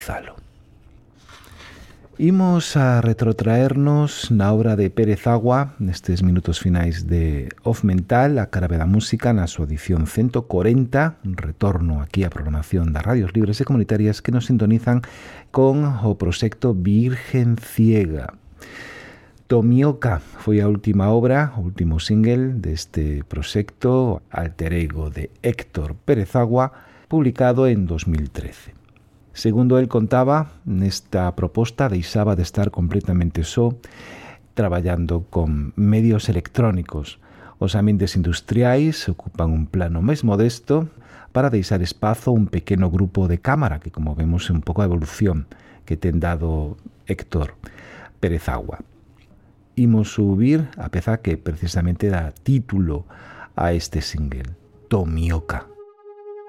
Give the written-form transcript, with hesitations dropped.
Zalo. Imos a retrotraernos na obra de Pérez Agua nestes minutos finais de Off Mental, a cara da música na súa edición 140, un retorno aquí á programación das radios libres e comunitarias que nos sintonizan con o proxecto Virgen Ciega. Tomioka foi a última obra, o último single deste proxecto alter ego de Héctor Pérez Agua, publicado en 2013. Segundo el contaba, nesta proposta deixaba de estar completamente só, traballando con medios electrónicos. Os ambientes industriais ocupan un plano máis modesto para deixar espazo a un pequeno grupo de cámara, que como vemos é un pouco a evolución que ten dado Héctor Pérez Agua. Imos subir a peza que precisamente dá título a este single, Tomioka.